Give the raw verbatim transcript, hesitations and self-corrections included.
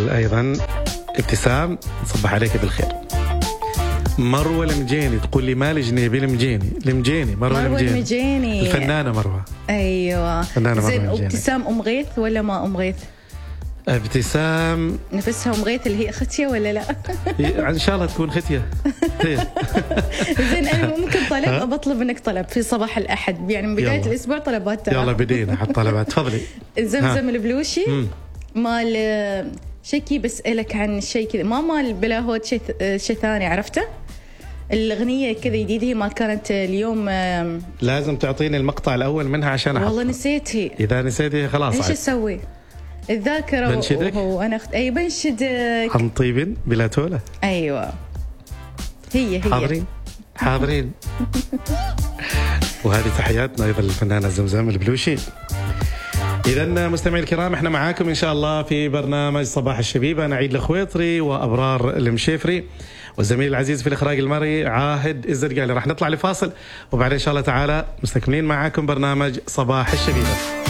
نقول أيضا ابتسام صبح عليك بالخير. مروة المجيني تقول لي مالي جنيبي المجيني المجيني مروة, مروة المجيني. المجيني الفنانة مروة. أيوة فنانة مروة زين. المجيني. ابتسام أم غيث ولا ما أم غيث؟ ابتسام نفسها أم غيث اللي هي ختية ولا لا؟ إن شاء الله تكون ختية. زين أنا ممكن طلب بطلب منك طلب في صباح الأحد يعني من بداية يلا. الأسبوع طلبات ترى. يلا بدينا حط طلبات تفضلي. زمزم البلوشي مال شيكي بسألك عن شيء كذا ما مال بلا هو شيء شيء ثاني عرفته الأغنية كذا جديدة ما كانت اليوم. لازم تعطيني المقطع الأول منها عشان أحط. والله نسيتي. إذا نسيتي خلاص ايش اسوي؟ الذاكرة. بنشدك وهو أنا أخت... أي بنشدك. عن طيب بلا تولة. أيوة هي هي حاضرين حاضرين. وهذه تحياتنا أيضا للفنانة زمزم البلوشي. إذا مستمعي الكرام احنا معاكم إن شاء الله في برنامج صباح الشبيبة. نعيد الخويطري وأبرار المشيفري والزميل العزيز في الإخراج المرئي عاهد الزرقالي. راح نطلع لفاصل وبعدين إن شاء الله تعالى مستكملين معاكم برنامج صباح الشبيبة.